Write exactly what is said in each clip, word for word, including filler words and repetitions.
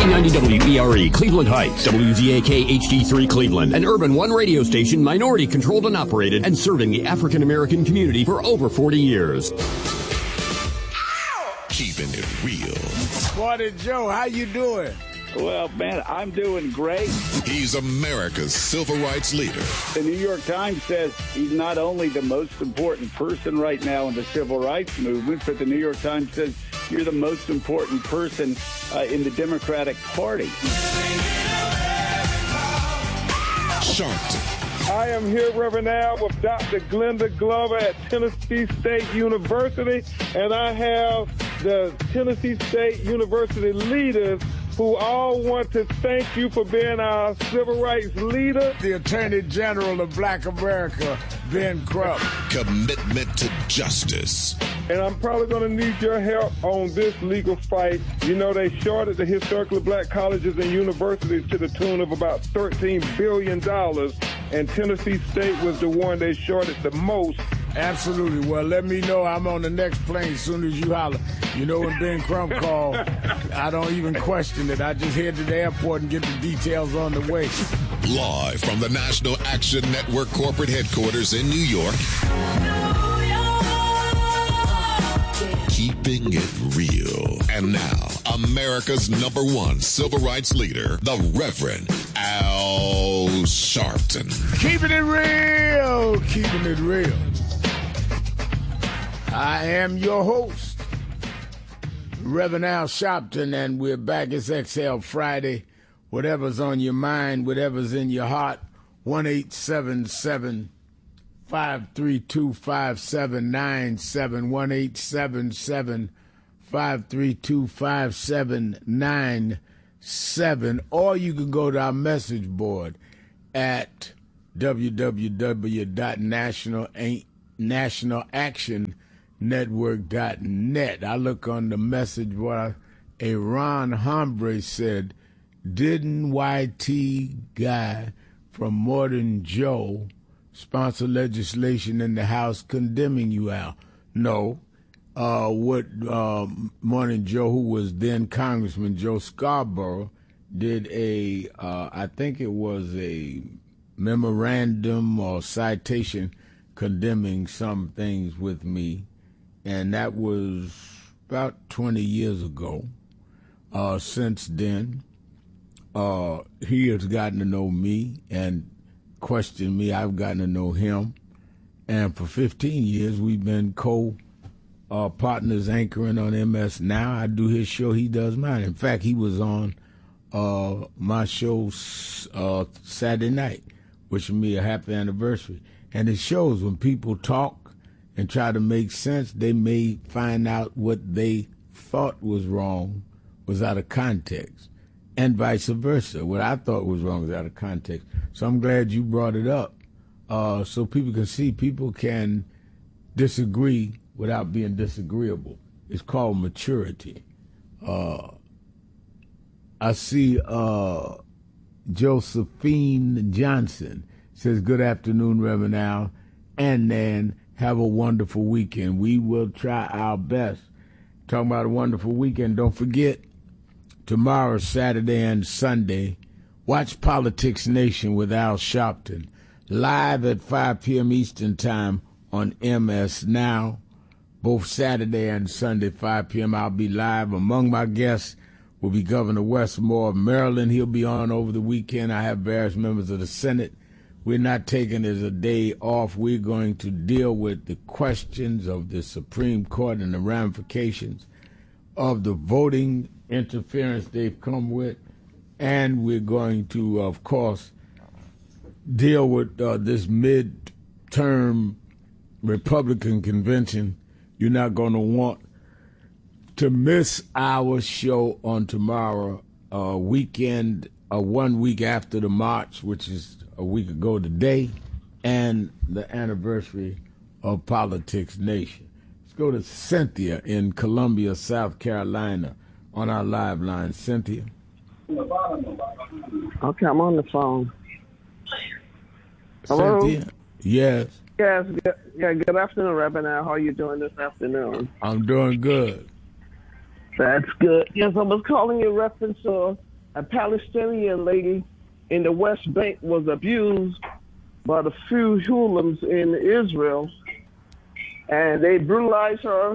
sixteen ninety W E R E, Cleveland Heights, W Z A K H D three Cleveland, an Urban One radio station, minority controlled and operated, and serving the African American community for over forty years. Keeping it real. Morning, Joe. How you doing? Well, man, I'm doing great. He's America's civil rights leader. The New York Times says he's not only the most important person right now in the civil rights movement, but the New York Times says you're the most important person uh, in the Democratic Party. Sharpton. I am here, Reverend Al, with Doctor Glenda Glover at Tennessee State University, and I have the Tennessee State University leaders who all want to thank you for being our civil rights leader. The Attorney General of Black America, Ben Crump. Commitment to justice. And I'm probably going to need your help on this legal fight. You know, they shorted the historically black colleges and universities to the tune of about thirteen billion dollars, and Tennessee State was the one they shorted the most. Absolutely. Well, let me know. I'm on the next plane as soon as you holler. You know, when Ben Crump called, I don't even question it. I just head to the airport and get the details on the way. Live from the National Action Network corporate headquarters in New York. Keeping it real. And now, America's number one civil rights leader, the Reverend Al Sharpton. Keeping it real. Keeping it real. I am your host, Reverend Al Sharpton, and we're back. It's X L Friday. Whatever's on your mind, whatever's in your heart, one eight seven seven, five three two, five seven nine seven, one eight seven seven, five three two, five seven nine seven, or you can go to our message board at w w w dot national action network dot net. I look on the message board. A Ron Hombre said, didn't Y T guy from Morning Joe sponsor legislation in the House condemning you, Al? No. Uh, what uh, Morning Joe, who was then Congressman Joe Scarborough, did a, uh, I think it was a memorandum or citation condemning some things with me. And that was about twenty years ago. Uh, since then, uh, he has gotten to know me and questioned me. I've gotten to know him. And for fifteen years, we've been co uh, partners anchoring on M S Now. I do his show, he does mine. In fact, he was on uh, my show uh, Saturday night, wishing me a happy anniversary. And it shows when people talk and try to make sense, they may find out what they thought was wrong was out of context, and vice versa. What I thought was wrong was out of context. So I'm glad you brought it up, uh, so people can see people can disagree without being disagreeable. It's called maturity. Uh, I see uh, Josephine Johnson says, good afternoon, Reverend Al and Nan. Have a wonderful weekend. We will try our best. Talking about a wonderful weekend. Don't forget, tomorrow, Saturday and Sunday, watch Politics Nation with Al Sharpton, live at five p.m. Eastern Time on M S Now. Both Saturday and Sunday, five p.m. I'll be live. Among my guests will be Governor Wes Moore of Maryland. He'll be on over the weekend. I have various members of the Senate. We're not taking it as a day off. We're going to deal with the questions of the Supreme Court and the ramifications of the voting interference they've come with. And we're going to, of course, deal with uh, this midterm Republican convention. You're not going to want to miss our show on tomorrow, uh, weekend, uh, one week after the march, which is a week ago today, and the anniversary of Politics Nation. Let's go to Cynthia in Columbia, South Carolina, on our live line. Cynthia. Okay, I'm on the phone. Hello? Cynthia? Yes. Yes, good, yeah, good afternoon, Reverend Al. How are you doing this afternoon? I'm doing good. That's good. Yes, I was calling you in reference to a Palestinian lady in the West Bank was abused by the few hooligans in Israel, and they brutalized her,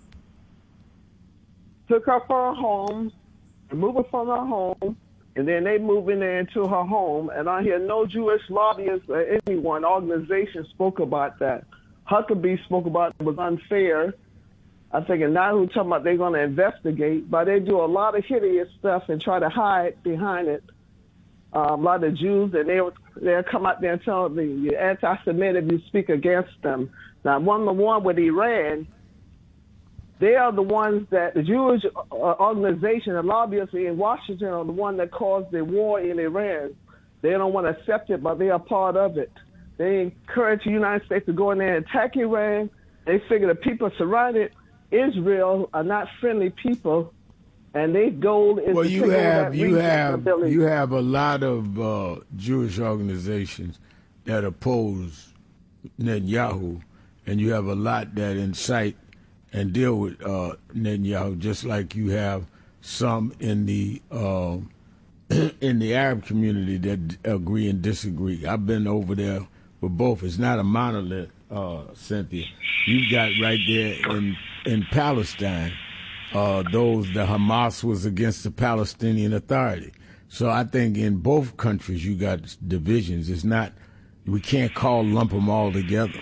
took her from her home, removed her from her home, and then they moved in there into her home. And I hear no Jewish lobbyists or anyone, organization spoke about that. Huckabee spoke about it was unfair. I think and now who's talking about they're going to investigate, but they do a lot of hideous stuff and try to hide behind it. Um, a lot of Jews, and they they'll come out there and tell the you're anti-Semitic if you speak against them. Now, one the one with Iran, they are the ones that the Jewish organization, the lobbyists in Washington, are the one that caused the war in Iran. They don't want to accept it, but they are part of it. They encourage the United States to go in there and attack Iran. They figure the people surrounded Israel are not friendly people, and their goal is well, to you take have over that you have ability. you have a lot of uh, Jewish organizations that oppose Netanyahu, and you have a lot that incite and deal with uh, Netanyahu, just like you have some in the uh, in the Arab community that agree and disagree. I've been over there with both. It's not a monolith, uh, Cynthia. You've got right there in in Palestine uh, those the Hamas was against the Palestinian Authority. So I think in both countries you got divisions. It's not we can't call lump them all together.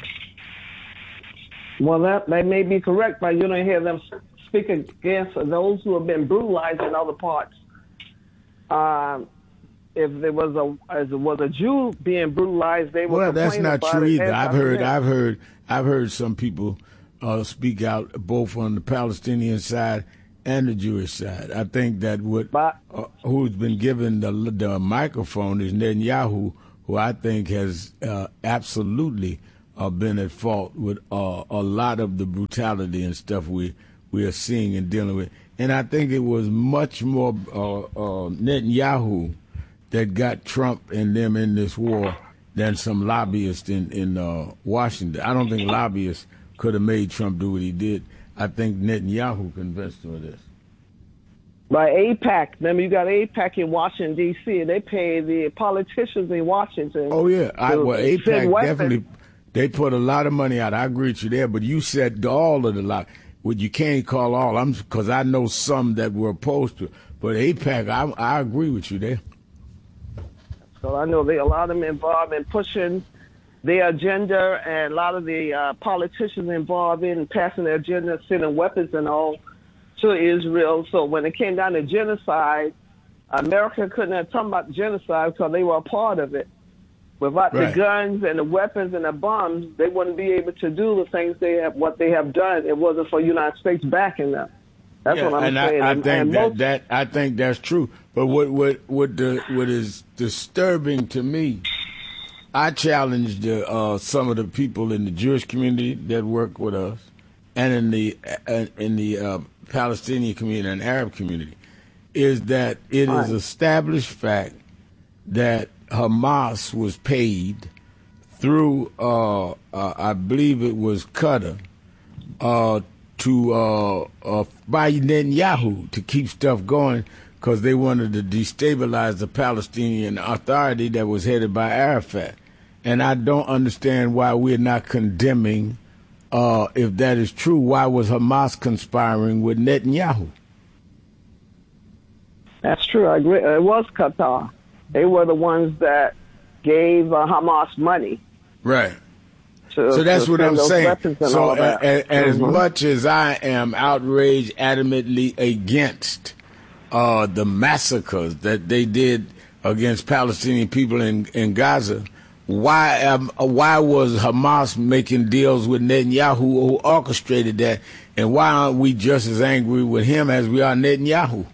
Well, that, that may be correct, but you don't hear them speak against those who have been brutalized in other parts. Um, if there was a as it was a Jew being brutalized, they would well, that's complain not about true it. either. I've heard, That. I've heard, I've heard some people uh, speak out both on the Palestinian side and the Jewish side. I think that what But, uh, who's been given the the microphone is Netanyahu, who I think has uh, absolutely uh, been at fault with uh, a lot of the brutality and stuff we we are seeing and dealing with. And I think it was much more uh, uh, Netanyahu that got Trump and them in this war than some lobbyists in, in uh, Washington. I don't think lobbyists could have made Trump do what he did. I think Netanyahu convinced him of this. By AIPAC, remember you got AIPAC in Washington, D C, and they pay the politicians in Washington. Oh, yeah. I, well, send AIPAC weapons. definitely, they put a lot of money out. I agree with you there, but you said all of the lot. Well, you can't call all, I'm because I know some that were opposed to it. But AIPAC, I, I agree with you there. So I know they a lot of them involved in pushing their agenda, and a lot of the uh, politicians involved in passing their agenda, sending weapons and all to Israel. So when it came down to genocide, America couldn't have talked about genocide because they were a part of it. Without Right. the guns and the weapons and the bombs, they wouldn't be able to do the things they have, what they have done. It wasn't for the United States backing them. That's Yeah, what I'm and saying. I, I And- think and that, most- that I think that's true. But what what what the what is disturbing to me, I challenge the, uh, some of the people in the Jewish community that work with us, and in the uh, in the uh, Palestinian community and Arab community, is that it Right. is established fact that Hamas was paid through, uh, uh, I believe it was Qatar, uh, to uh, uh, by Netanyahu to keep stuff going because they wanted to destabilize the Palestinian Authority that was headed by Arafat. And I don't understand why we're not condemning, uh, if that is true, why was Hamas conspiring with Netanyahu? That's true. I agree. It was Qatar. They were the ones that gave uh, Hamas money. Right. To, So that's to what send I'm those saying. weapons and So all uh, that. and, and as Mhm. much as I am outraged, adamantly against uh, the massacres that they did against Palestinian people in, in Gaza, why um, why was Hamas making deals with Netanyahu who orchestrated that, and why aren't we just as angry with him as we are Netanyahu?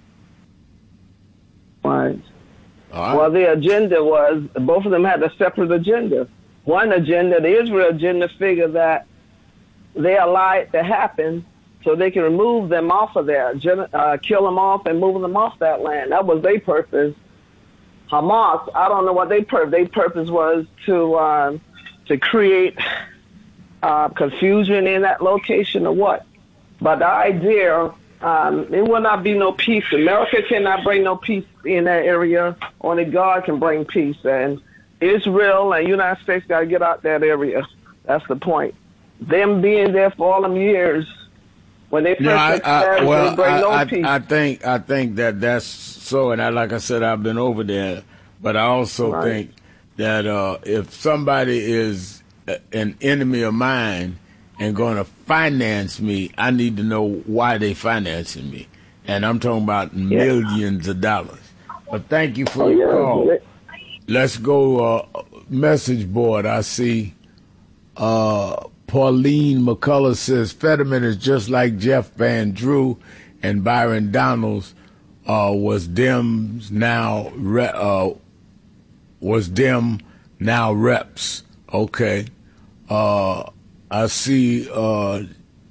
Right. All right. Well, the agenda was, both of them had a separate agenda. One agenda, the Israel agenda, figured that they allowed it to happen so they can remove them off of there, uh, kill them off and move them off that land. That was their purpose. Hamas, I don't know what their purpose. Their purpose was to uh, to create uh, confusion in that location or what. But the idea Um, it will not be no peace. America cannot bring no peace in that area. Only God can bring peace. And Israel and United States got to get out that area. That's the point. Them being there for all them years, when they first no, I, I, well, they bring I, no I, peace. I think I think that that's so. And I, like I said, I've been over there. But I also Right. think that uh, if somebody is an enemy of mine and going to finance me, I need to know why they financing me. And I'm talking about millions of dollars. But thank you for Oh, your yeah. call. Let's go uh, message board. I see uh, Pauline McCullough says Fetterman is just like Jeff Van Drew and Byron Donalds uh, was Dems now re- uh, was Dem now reps. Okay. Uh, I see uh,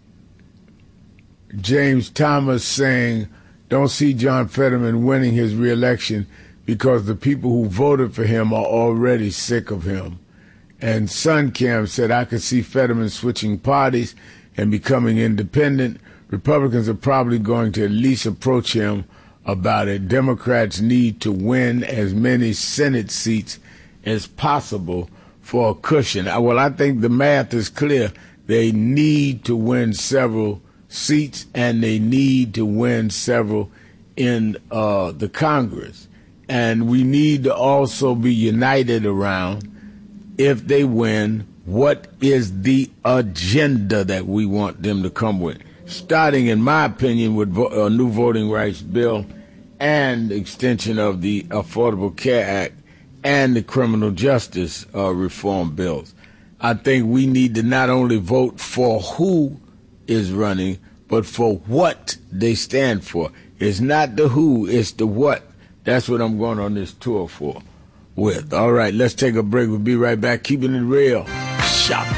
James Thomas saying, don't see John Fetterman winning his reelection because the people who voted for him are already sick of him. And Suncam said, I could see Fetterman switching parties and becoming independent. Republicans are probably going to at least approach him about it. Democrats need to win as many Senate seats as possible for a cushion. Well, I think the math is clear. They need to win several seats, and they need to win several in uh, the Congress. And we need to also be united around, if they win, what is the agenda that we want them to come with? Starting, in my opinion, with vo- a new voting rights bill and extension of the Affordable Care Act and the criminal justice uh, reform bills. I think we need to not only vote for who is running, but for what they stand for. It's not the who, it's the what. That's what I'm going on this tour for with. All right, let's take a break. We'll be right back. Keeping it real. Shop.